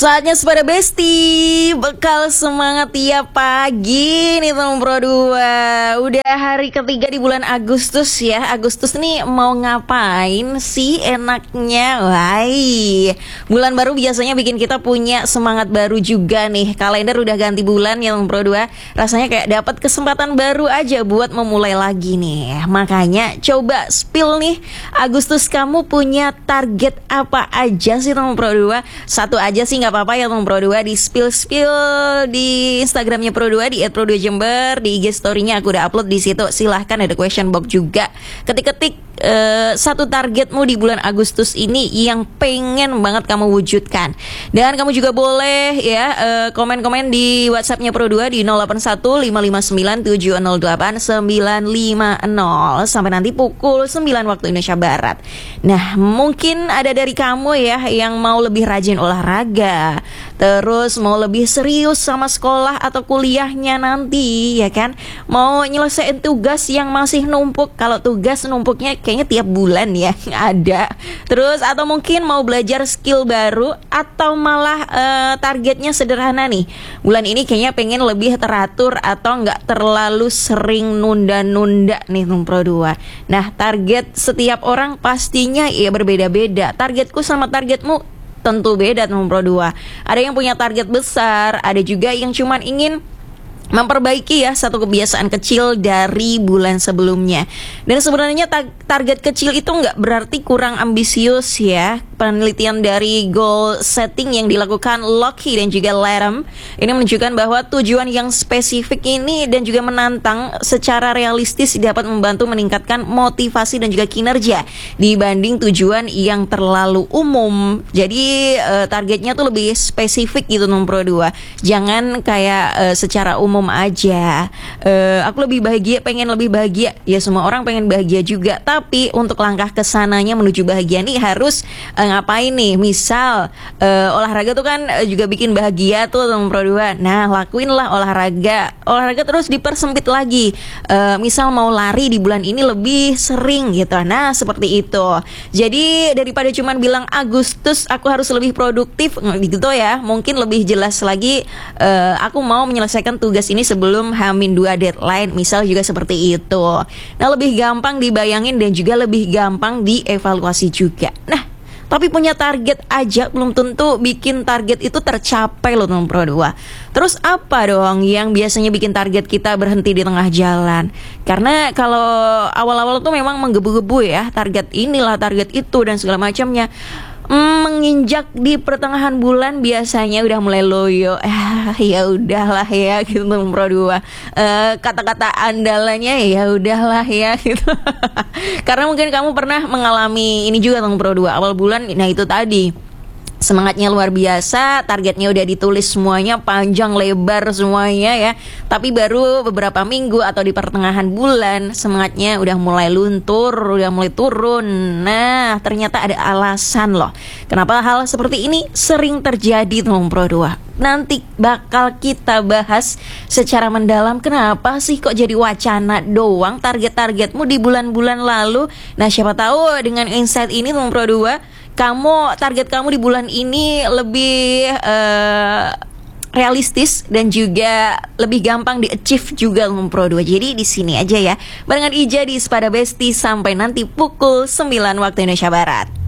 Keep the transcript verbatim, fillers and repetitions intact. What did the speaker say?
Saatnya sepeda Besti, bekal semangat tiap pagi nih teman Pro dua. Udah hari ketiga di bulan Agustus ya. Agustus nih mau ngapain sih enaknya? Wai, bulan baru biasanya bikin kita punya semangat baru juga nih. Kalender udah ganti bulan ya teman Pro dua. Rasanya kayak dapat kesempatan baru aja buat memulai lagi nih. Makanya coba spill nih, Agustus kamu punya target apa aja sih teman Pro dua? Satu aja sih nggak apa-apa ya teman Pro dua, di spill-spill di Instagramnya Pro dua di et pro dua jember, di I G story-nya aku udah upload di situ. Silahkan, ada question box juga. Ketik-ketik uh, satu targetmu di bulan Agustus ini yang pengen banget kamu wujudkan. Dan kamu juga boleh ya uh, komen-komen di WhatsApp-nya Pro dua di nol delapan satu lima lima sembilan tujuh nol delapan sembilan lima nol sampai nanti pukul sembilan waktu Indonesia Barat. Nah, mungkin ada dari kamu ya yang mau lebih rajin olahraga, terus mau lebih serius sama sekolah atau kuliahnya nanti ya kan, mau nyelesain tugas yang masih numpuk. Kalau tugas numpuknya kayaknya tiap bulan ya ada. Terus atau mungkin mau belajar skill baru, atau malah uh, targetnya sederhana nih, bulan ini kayaknya pengen lebih teratur atau nggak terlalu sering nunda-nunda nih Pro dua. Nah, target setiap orang pastinya ya berbeda-beda. Targetku sama targetmu tentu beda teman Pro dua. Ada yang punya target besar, ada juga yang cuman ingin memperbaiki ya satu kebiasaan kecil dari bulan sebelumnya. Dan sebenarnya ta- target kecil itu nggak berarti kurang ambisius ya. Penelitian dari goal setting yang dilakukan Lockheed dan juga Latham ini menunjukkan bahwa tujuan yang spesifik ini dan juga menantang secara realistis dapat membantu meningkatkan motivasi dan juga kinerja dibanding tujuan yang terlalu umum. Jadi uh, targetnya tuh lebih spesifik gitu teman Pro dua. Jangan kayak uh, secara umum aja. Uh, aku lebih bahagia, pengen lebih bahagia. Ya semua orang pengen bahagia juga. Tapi untuk langkah kesananya menuju bahagia nih harus uh, ngapain nih? Misal uh, olahraga tuh kan uh, juga bikin bahagia tuh teman Pro dua. Nah, lakuinlah olahraga. Olahraga terus dipersempit lagi. Uh, misal mau lari di bulan ini lebih sering gitu. Nah, seperti itu. Jadi daripada cuman bilang Agustus aku harus lebih produktif gitu ya. Mungkin lebih jelas lagi, uh, aku mau menyelesaikan tugas ini sebelum Hamin dua deadline, misal juga seperti itu. Nah, lebih gampang dibayangin dan juga lebih gampang dievaluasi juga. Nah, tapi punya target aja belum tentu bikin target itu tercapai loh teman Pro dua. Terus apa dong yang biasanya bikin target kita berhenti di tengah jalan? Karena kalau awal-awal tuh memang menggebu-gebu ya, target inilah target itu dan segala macamnya. Hmm, menginjak di pertengahan bulan biasanya udah mulai loyo. Ah, ya udahlah ya gitu Pro dua. Uh, kata-kata andalannya ya udahlah ya gitu. Karena mungkin kamu pernah mengalami ini juga Pro dua. Awal bulan, nah itu tadi, semangatnya luar biasa, targetnya udah ditulis semuanya panjang lebar semuanya ya. Tapi baru beberapa minggu atau di pertengahan bulan semangatnya udah mulai luntur, udah mulai turun. Nah, ternyata ada alasan loh kenapa hal seperti ini sering terjadi teman Pro dua. Nanti bakal kita bahas secara mendalam kenapa sih kok jadi wacana doang target-targetmu di bulan-bulan lalu. Nah, siapa tahu dengan insight ini teman Pro dua, kamu target kamu di bulan ini lebih uh, realistis dan juga lebih gampang di-achieve juga teman Pro dua. Jadi di sini aja ya barengan Ija di Sepeda Besti sampai nanti pukul sembilan waktu Indonesia Barat.